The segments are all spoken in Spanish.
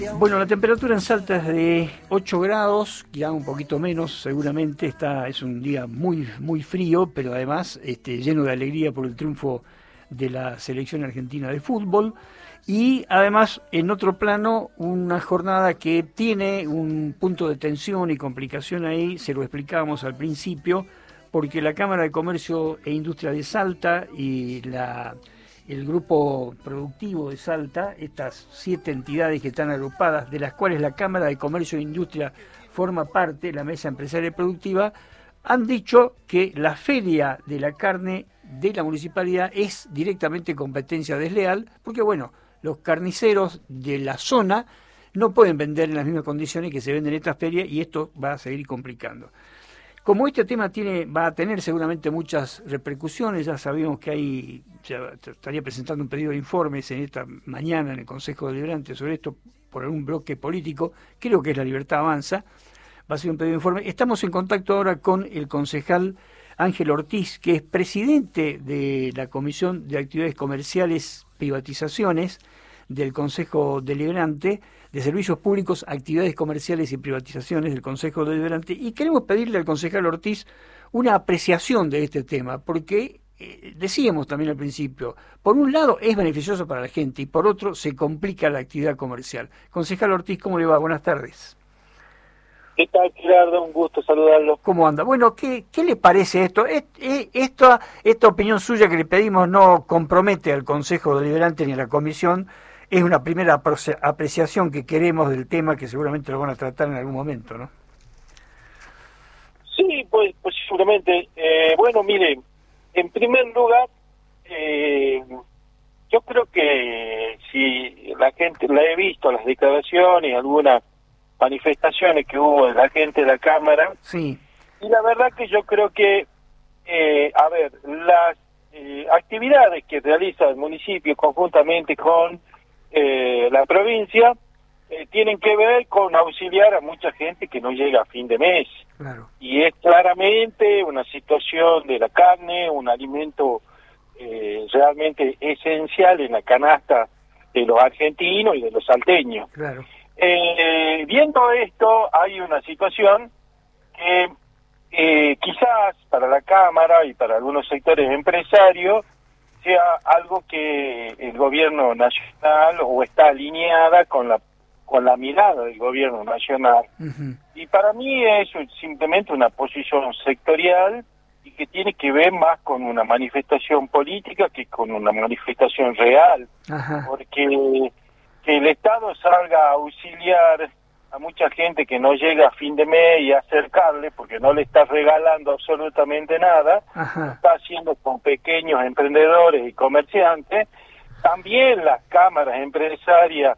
Bueno, la temperatura en Salta es de 8 grados, ya un poquito menos seguramente. Es un día muy frío, pero además lleno de alegría por el triunfo de la selección argentina de fútbol. Y además, en otro plano, una jornada que tiene un punto de tensión y complicación ahí, se lo explicábamos al principio, porque la Cámara de Comercio e Industria de Salta y el grupo productivo de Salta, estas 7 entidades que están agrupadas, de las cuales la Cámara de Comercio e Industria forma parte, la Mesa Empresaria y Productiva, han dicho que la feria de la carne de la municipalidad es directamente competencia desleal, porque bueno, los carniceros de la zona no pueden vender en las mismas condiciones que se venden en esta feria y esto va a seguir complicando. Como este tema va a tener seguramente muchas repercusiones, ya sabemos que estaría presentando un pedido de informes en esta mañana en el Consejo Deliberante sobre esto por algún bloque político, creo que es La Libertad Avanza, va a ser un pedido de informe. Estamos en contacto ahora con el concejal Ángel Ortiz, que es presidente de la Comisión de Actividades Comerciales, Privatizaciones del Consejo Deliberante, de Servicios Públicos, Actividades Comerciales y Privatizaciones del Consejo Deliberante, y queremos pedirle al concejal Ortiz una apreciación de este tema, porque decíamos también al principio, por un lado es beneficioso para la gente y por otro se complica la actividad comercial. Concejal Ortiz, ¿cómo le va? Buenas tardes. ¿Qué tal, Gerardo? Un gusto saludarlo. ¿Cómo anda? Bueno, ¿qué le parece esto? Esta opinión suya que le pedimos no compromete al Consejo Deliberante ni a la Comisión. Es una primera apreciación que queremos del tema, que seguramente lo van a tratar en algún momento, ¿no? Sí, pues seguramente. Bueno, mire, en primer lugar, yo creo que si la gente, la he visto, las declaraciones, algunas manifestaciones que hubo de la gente de la Cámara, sí. Y la verdad que yo creo que, las actividades que realiza el municipio conjuntamente con la provincia tienen que ver con auxiliar a mucha gente que no llega a fin de mes. Claro. Y es claramente una situación de la carne, un alimento realmente esencial en la canasta de los argentinos y de los salteños. Claro. Viendo esto, hay una situación que quizás para la Cámara y para algunos sectores empresarios sea algo que el gobierno nacional o está alineada con la mirada del gobierno nacional. Uh-huh. Y para mí es simplemente una posición sectorial y que tiene que ver más con una manifestación política que con una manifestación real. Ajá. Porque que el Estado salga a auxiliar a mucha gente que no llega a fin de mes y acercarle, porque no le está regalando absolutamente nada, lo está haciendo con pequeños emprendedores y comerciantes. También las cámaras empresarias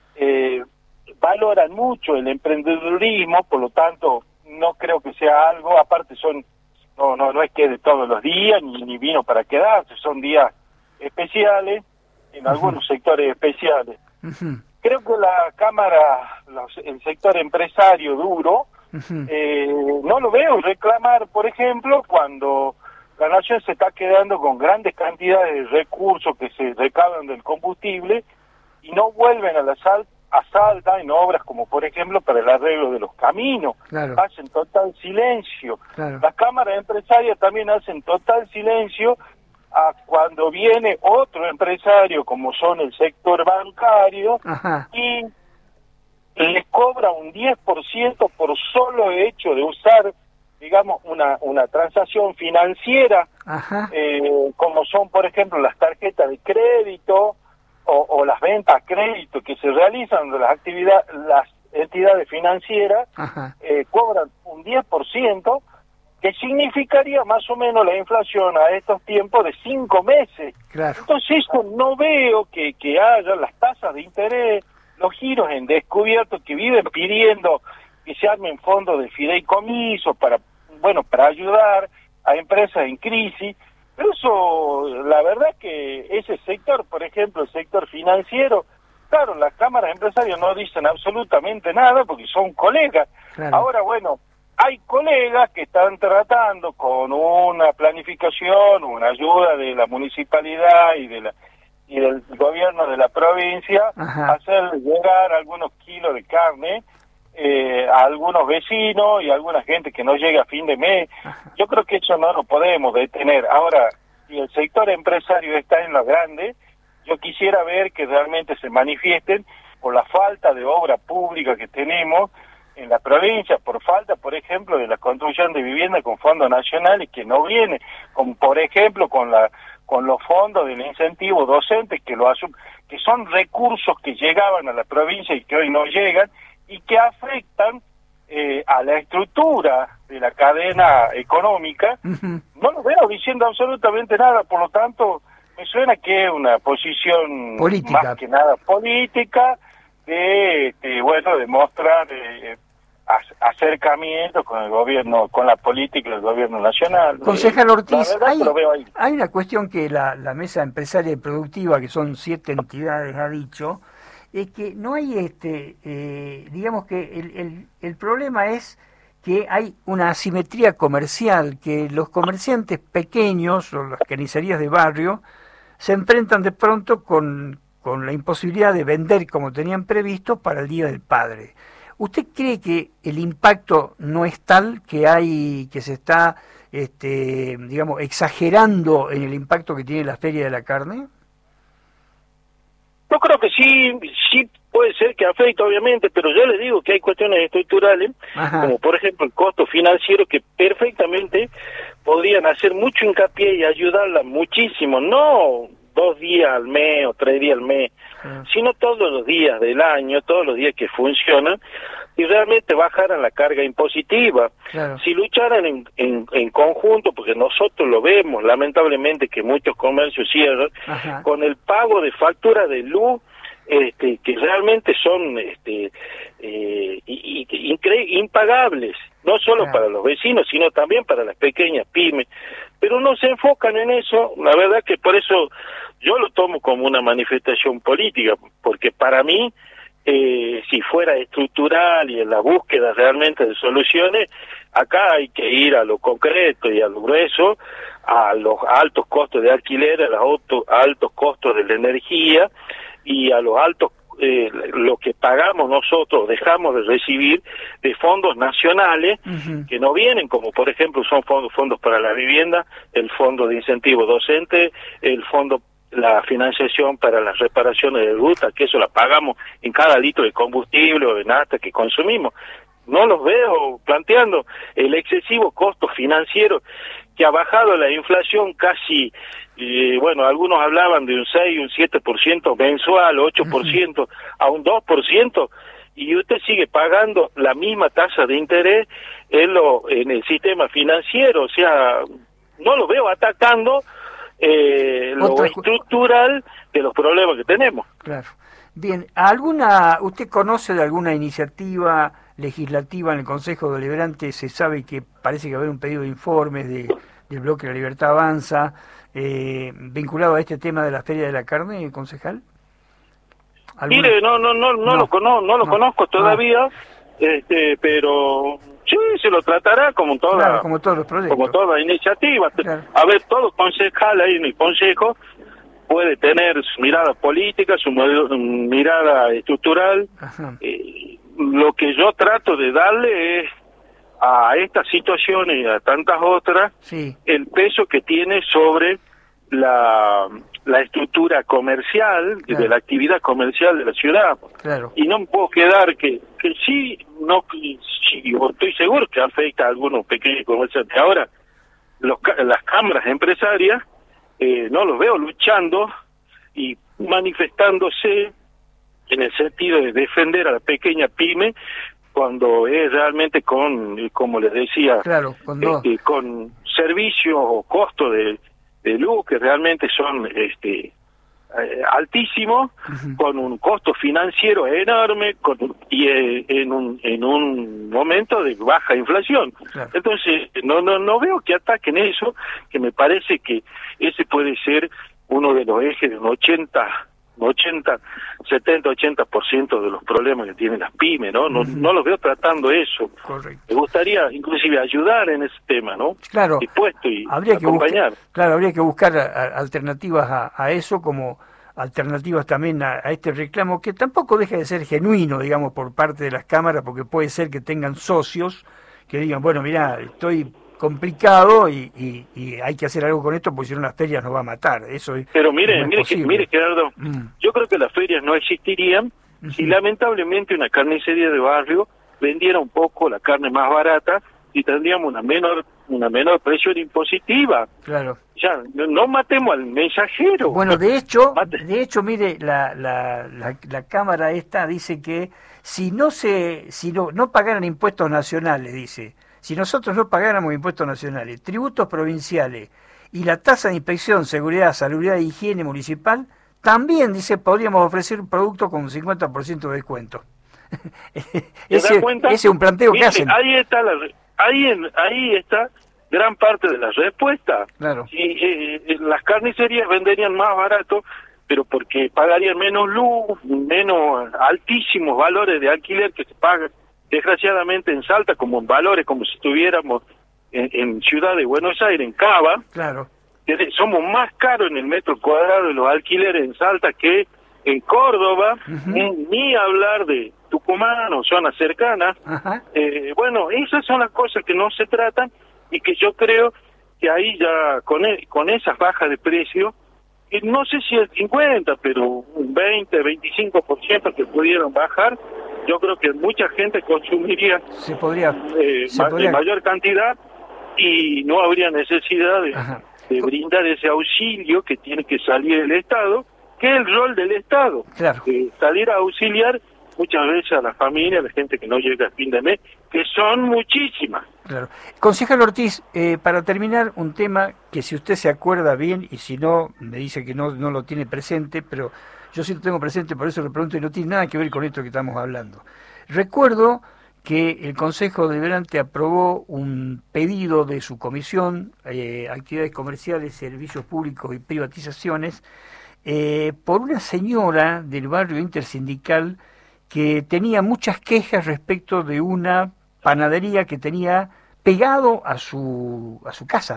valoran mucho el emprendedurismo, por lo tanto no creo que sea algo, aparte no es que de todos los días, ni vino para quedarse, son días especiales, en algunos sectores especiales. Uh-huh. Creo que la Cámara, el sector empresario duro, uh-huh, no lo veo reclamar, por ejemplo, cuando la nación se está quedando con grandes cantidades de recursos que se recaban del combustible y no vuelven a Salta en obras como, por ejemplo, para el arreglo de los caminos. claro, Hacen total silencio. claro. Las cámaras empresarias también hacen total silencio a cuando viene otro empresario, como son el sector bancario, Ajá. y les cobra un 10% por solo hecho de usar, digamos, una transacción financiera, Ajá. como son, por ejemplo, las tarjetas de crédito o las ventas a crédito que se realizan de las entidades financieras, Ajá. cobran un 10%, que significaría más o menos la inflación a estos tiempos de 5 meses. Claro. Entonces eso no veo que haya las tasas de interés, los giros en descubierto que viven pidiendo que se armen fondos de fideicomiso para ayudar a empresas en crisis. Pero eso, la verdad que ese sector, por ejemplo, el sector financiero, claro, las cámaras empresarias no dicen absolutamente nada porque son colegas. Claro. Ahora, bueno, hay colegas que están tratando con una planificación, una ayuda de la municipalidad y y del gobierno de la provincia, hacer llegar algunos kilos de carne a algunos vecinos y a alguna gente que no llega a fin de mes. Yo creo que eso no lo podemos detener. Ahora, si el sector empresario está en lo grande, yo quisiera ver que realmente se manifiesten por la falta de obra pública que tenemos en la provincia, por falta, por ejemplo, de la construcción de vivienda con fondos nacionales que no viene, como por ejemplo con los fondos del incentivo docente que son recursos que llegaban a la provincia y que hoy no llegan y que afectan a la estructura de la cadena económica. No lo veo diciendo absolutamente nada, por lo tanto me suena que es una posición política, más que nada política, de mostrar acercamiento con el gobierno, con la política del gobierno nacional. Concejal Ortiz, hay una cuestión que la Mesa Empresaria y Productiva, que son 7 entidades, ha dicho, es que no hay digamos que el problema es que hay una asimetría comercial, que los comerciantes pequeños o las carnicerías de barrio se enfrentan de pronto con la imposibilidad de vender como tenían previsto para el Día del Padre. ¿Usted cree que el impacto no es tal, que se está digamos exagerando en el impacto que tiene la Feria de la Carne? Yo creo que sí puede ser que afecte, obviamente, pero yo les digo que hay cuestiones estructurales, como por ejemplo el costo financiero, que perfectamente podrían hacer mucho hincapié y ayudarla muchísimo, no 2 días al mes o 3 días al mes, sino todos los días del año, todos los días que funcionan, y realmente bajaran la carga impositiva. Claro. Si lucharan en conjunto, porque nosotros lo vemos, lamentablemente, que muchos comercios cierran, con el pago de facturas de luz, que realmente son impagables, no solo para los vecinos, sino también para las pequeñas pymes, pero no se enfocan en eso. La verdad que por eso yo lo tomo como una manifestación política, porque para mí, si fuera estructural y en la búsqueda realmente de soluciones, acá hay que ir a lo concreto y a lo grueso, a los altos costos de alquiler, a los altos costos de la energía y a los altos lo que pagamos nosotros, dejamos de recibir de fondos nacionales que no vienen, como por ejemplo son fondos para la vivienda, el fondo de incentivo docente, la financiación para las reparaciones de ruta, que eso la pagamos en cada litro de combustible o de nafta que consumimos. No los veo planteando el excesivo costo financiero que ha bajado la inflación casi, algunos hablaban de un 6, un 7% mensual, 8% a un 2%, y usted sigue pagando la misma tasa de interés en el sistema financiero. O sea, no lo veo atacando lo estructural de los problemas que tenemos. Claro. Bien, ¿usted conoce de alguna iniciativa legislativa en el Consejo Deliberante? Se sabe que parece que va a haber un pedido de informes del Bloque de la Libertad Avanza vinculado a este tema de la Feria de la Carne, concejal. Mire, no lo conozco todavía, pero sí, se lo tratará como como todos los proyectos, como toda iniciativa. Claro. A ver, todo concejal ahí en el Consejo puede tener su mirada política, su mirada estructural. Lo que yo trato de darle es a estas situaciones y a tantas otras el peso que tiene sobre la estructura comercial, de la actividad comercial de la ciudad. Claro. Y no me puedo quedar que sí, estoy seguro que afecta a algunos pequeños comerciantes. Ahora, las cámaras empresarias, no los veo luchando y manifestándose en el sentido de defender a la pequeña pyme, cuando es realmente como les decía, con servicios o costos de luz que realmente son altísimos, con un costo financiero enorme y en un momento de baja inflación. Claro. Entonces no veo que ataquen eso, que me parece que ese puede ser uno de los ejes de un 70-80% de los problemas que tienen las pymes, ¿no? No los veo tratando eso. Correcto. Me gustaría inclusive ayudar en ese tema, ¿no? Claro. Dispuesto y acompañar. Habría que buscar alternativas a eso, como alternativas también a este reclamo, que tampoco deja de ser genuino, digamos, por parte de las cámaras, porque puede ser que tengan socios que digan, bueno, mira, estoy complicado y hay que hacer algo con esto, porque si no las ferias nos va a matar. Eso Pero no mire, es Gerardo, yo creo que las ferias no existirían si lamentablemente una carnicería de barrio vendiera un poco la carne más barata y tendríamos una menor presión impositiva. Claro. Ya, no matemos al mensajero. Bueno, de hecho, mire, la Cámara esta dice que si no pagaran impuestos nacionales, dice, si nosotros no pagáramos impuestos nacionales, tributos provinciales y la tasa de inspección, seguridad, salubridad e higiene municipal, también, dice, podríamos ofrecer un producto con un 50% de descuento. Ese es un planteo que hacen. Ahí está gran parte de la respuesta. Claro. Y las carnicerías venderían más barato, pero porque pagarían menos luz, menos altísimos valores de alquiler que se pagan desgraciadamente en Salta, como en valores, como si estuviéramos en Ciudad de Buenos Aires, en Cava. Claro. Somos más caros en el metro cuadrado de los alquileres en Salta que en Córdoba, ni hablar de Tucumán o zonas cercanas. Bueno, esas son las cosas que no se tratan y que yo creo que ahí ya con esas bajas de precio, y no sé si el 50, pero un 20, 25% que pudieran bajar, yo creo que mucha gente consumiría en mayor cantidad y no habría necesidad de brindar ese auxilio que tiene que salir el Estado, que es el rol del Estado, salir a auxiliar muchas veces a las familias, a la gente que no llega a fin de mes, que son muchísimas. Claro. Concejal Ortiz, para terminar, un tema que si usted se acuerda bien, y si no, me dice que no lo tiene presente, pero yo sí lo tengo presente, por eso le pregunto, y no tiene nada que ver con esto que estamos hablando. Recuerdo que el Consejo Deliberante aprobó un pedido de su comisión, actividades comerciales, servicios públicos y privatizaciones, por una señora del barrio intersindical que tenía muchas quejas respecto de una panadería que tenía pegado a su casa,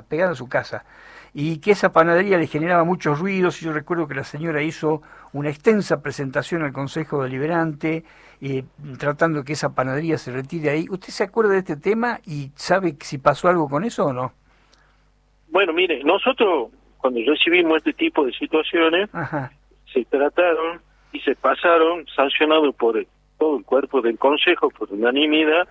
y que esa panadería le generaba muchos ruidos, y yo recuerdo que la señora hizo una extensa presentación al Consejo Deliberante, tratando que esa panadería se retire ahí. ¿Usted se acuerda de este tema y sabe si pasó algo con eso o no? Bueno, mire, nosotros cuando recibimos este tipo de situaciones, se trataron y se pasaron, sancionado por todo el cuerpo del Consejo, por unanimidad,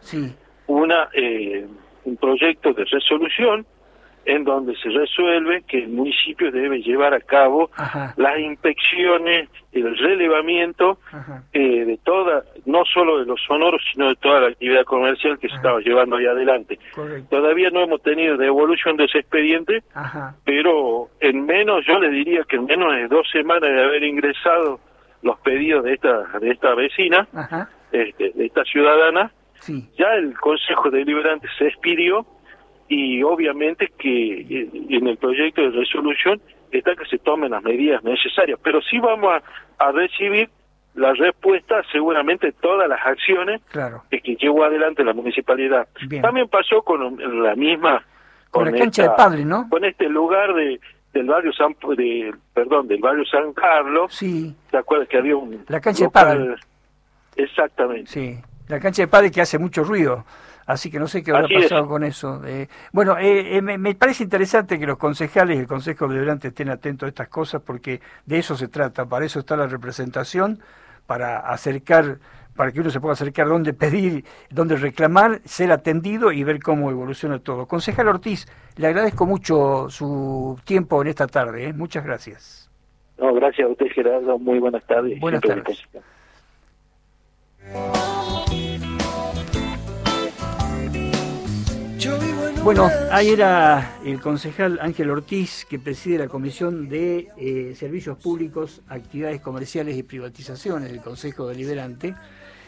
un proyecto de resolución en donde se resuelve que el municipio debe llevar a cabo las inspecciones, el relevamiento de toda, no solo de los sonoros, sino de toda la actividad comercial que se estaba llevando ahí adelante. Correcto. Todavía no hemos tenido devolución de ese expediente, pero yo le diría que en menos de 2 semanas de haber ingresado los pedidos de esta vecina, de esta ciudadana, ya el Consejo Deliberante se expidió, y obviamente que en el proyecto de resolución está que se tomen las medidas necesarias, pero sí vamos a recibir la respuesta seguramente de todas las acciones que llevó adelante la municipalidad. Bien. También pasó con la misma con la cancha de Padre, ¿no? Con este lugar del barrio del barrio San Carlos. Sí. ¿Te acuerdas que había la cancha de Padre? Exactamente. Sí, la cancha de Padre que hace mucho ruido. Así que no sé qué habrá pasado con eso. Me parece interesante que los concejales y el Consejo Deliberante estén atentos a estas cosas, porque de eso se trata, para eso está la representación, para que uno se pueda acercar dónde pedir, dónde reclamar, ser atendido y ver cómo evoluciona todo. Concejal Ortiz, le agradezco mucho su tiempo en esta tarde, muchas gracias. No, gracias a usted, Gerardo, muy buenas tardes. Buenas tardes. Bueno, ahí era el concejal Ángel Ortiz, que preside la Comisión de Servicios Públicos, Actividades Comerciales y Privatizaciones del Consejo Deliberante.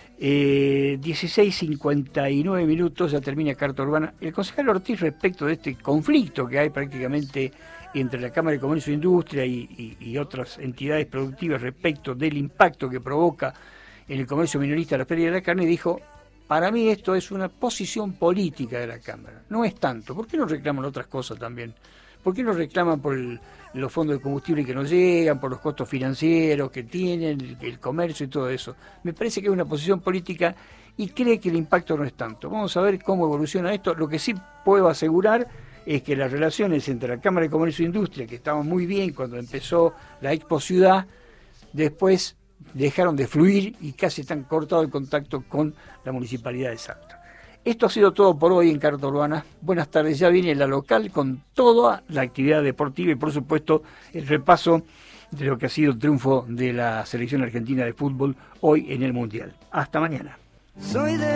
16:59, ya termina Carta Urbana. El concejal Ortiz, respecto de este conflicto que hay prácticamente entre la Cámara de Comercio e Industria y otras entidades productivas respecto del impacto que provoca en el comercio minorista la Feria de la Carne, dijo: para mí esto es una posición política de la Cámara, no es tanto. ¿Por qué no reclaman otras cosas también? ¿Por qué no reclaman por los fondos de combustible que no llegan, por los costos financieros que tienen, el comercio y todo eso? Me parece que es una posición política y cree que el impacto no es tanto. Vamos a ver cómo evoluciona esto. Lo que sí puedo asegurar es que las relaciones entre la Cámara de Comercio e Industria, que estaban muy bien cuando empezó la Expo Ciudad, después dejaron de fluir y casi están cortado el contacto con la Municipalidad de Salta. Esto ha sido todo por hoy en Carta Urbana. Buenas tardes, ya viene la local con toda la actividad deportiva y por supuesto el repaso de lo que ha sido el triunfo de la selección argentina de fútbol hoy en el Mundial. Hasta mañana.